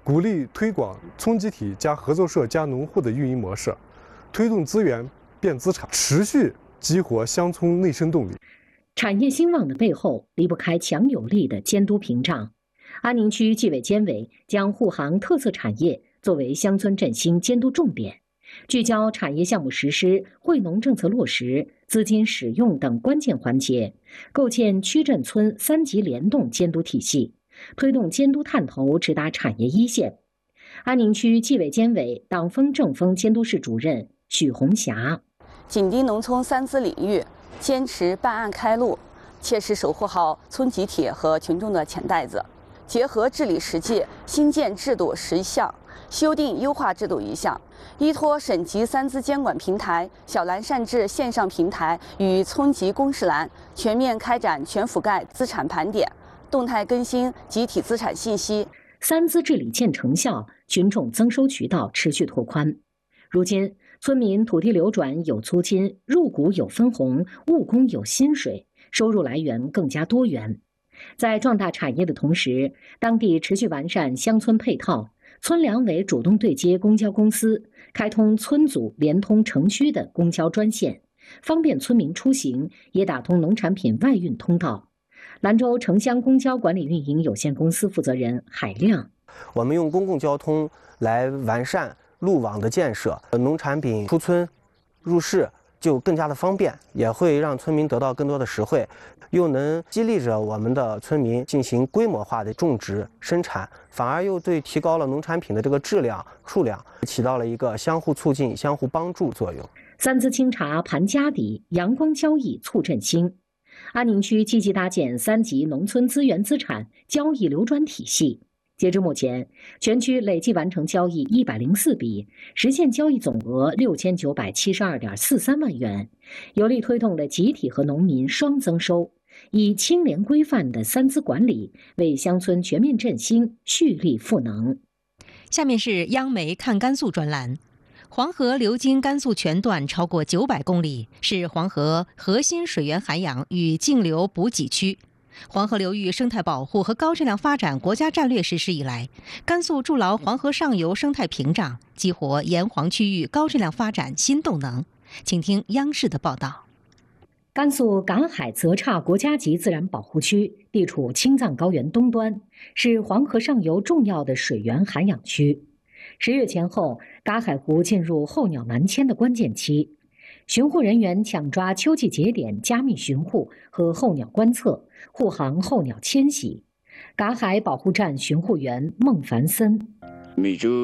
鼓励推广村集体加合作社加农户的运营模式，推动资源变资产，持续激活乡村内生动力。 产业兴旺的背后离不开强有力的监督屏障。安宁区纪委监委将护航特色产业作为乡村振兴监督重点，聚焦产业项目实施、惠农政策落实、资金使用等关键环节，构建区镇村3级联动监督体系，推动监督探头直达产业一线。安宁区纪委监委党风政风监督室主任许红霞： 紧盯农村3资领域，坚持办案开路，切实守护好村集体和群众的钱袋子，结合治理实际，新建制度10项，修订优化制度1项，依托省级3资监管平台、小蓝善治线上平台与村级公示栏，全面开展全覆盖资产盘点，动态更新集体资产信息。 3资治理见成效，群众增收渠道持续拓宽。如今，村民土地流转有租金，入股有分红，务工有薪水，收入来源更加多元。在壮大产业的同时，当地持续完善乡村配套，村粮委主动对接公交公司，开通村组连通城区的公交专线，方便村民出行，也打通农产品外运通道。兰州城乡公交管理运营有限公司负责人海亮： 我们用公共交通来完善路网的建设，农产品出村入市就更加的方便，也会让村民得到更多的实惠，又能激励着我们的村民进行规模化的种植生产，反而又对提高了农产品的这个质量数量起到了一个相互促进、相互帮助作用。 3资清查盘家底，阳光交易促振兴。安宁区积极搭建3级农村资源资产交易流转体系。截至目前，全区累计完成交易104笔，实现交易总额6972.43万元，有力推动了集体和农民双增收，以清廉规范的3资管理为乡村全面振兴蓄力赋能。 下面是央媒看甘肃专栏。黄河流经甘肃全段超过900公里，是黄河核心水源涵养与径流补给区。黄河流域生态保护和高质量发展国家战略实施以来，甘肃筑牢黄河上游生态屏障，激活沿黄区域高质量发展新动能。请听央视的报道。 甘肃尕海泽岔国家级自然保护区地处青藏高原东端，是黄河上游重要的水源涵养区。10月前后，尕海湖进入候鸟南迁的关键期，巡护人员抢抓秋季节点加密巡护和候鸟观测，护航候鸟迁徙。尕海保护站巡护员孟凡森： 每周